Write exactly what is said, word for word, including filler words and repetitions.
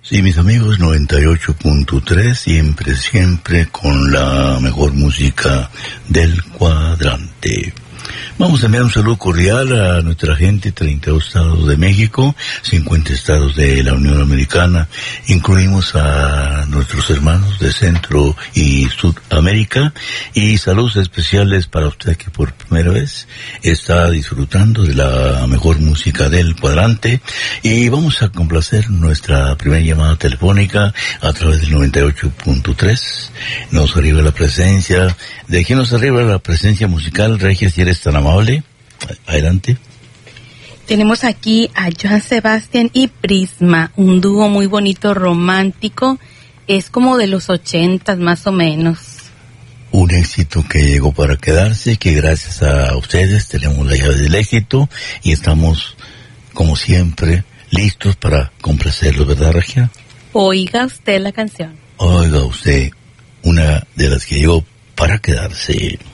Sí, mis amigos, noventa y ocho punto tres, siempre, siempre con la mejor música del cuadrante. Vamos a enviar un saludo cordial a nuestra gente, treinta y dos estados de México, cincuenta estados de la Unión Americana. Incluimos a nuestros hermanos de Centro y Sudamérica. Y saludos especiales para usted que por primera vez está disfrutando de la mejor música del cuadrante. Y vamos a complacer nuestra primera llamada telefónica a través del noventa y ocho punto tres. Nos arriba la presencia. ¿De quién nos arriba la presencia musical, Regia, si eres tan amable? Adelante. Tenemos aquí a Johann Sebastian y Prisma, un dúo muy bonito, romántico, es como de los ochentas más o menos. Un éxito que llegó para quedarse, que gracias a ustedes tenemos la llave del éxito y estamos, como siempre, listos para complacerlo, ¿verdad, Regia? Oiga usted la canción. Oiga usted, una de las que llegó para quedarse.